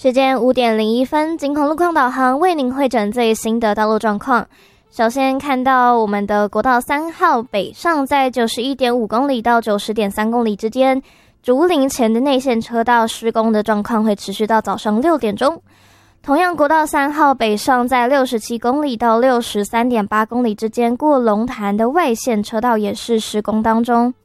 时间5:01，金控路况导航为您汇整最新的道路状况。首先看到我们的国道3号北上，在91.5公里到90.3公里之间，竹林前的内线车道施工的状况会持续到早上6点钟。同样，国道3号北上，在67公里到63.8公里之间，过龙潭的外线车道也是施工当中。